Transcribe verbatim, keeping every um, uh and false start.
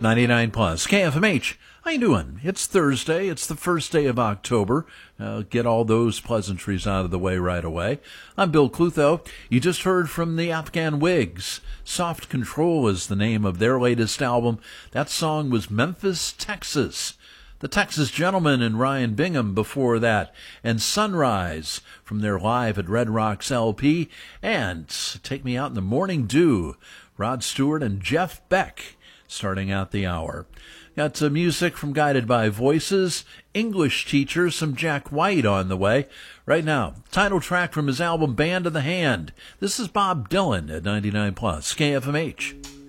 ninety-nine plus K F M H. How you doing? It's Thursday. It's the first day of October. Uh, get all those pleasantries out of the way right away. I'm Bill Clutho. You just heard from the Afghan Wigs. Soft Control is the name of their latest album. That song was Memphis, Texas. The Texas Gentlemen and Ryan Bingham before that, and Sunrise from their Live at Red Rocks L P, and Take Me Out in the Morning Dew, Rod Stewart and Jeff Beck starting out the hour. Got some music from Guided by Voices, English teacher, some Jack White on the way. Right now, title track from his album Band of the Hand. This is Bob Dylan at ninety-nine plus K F M H.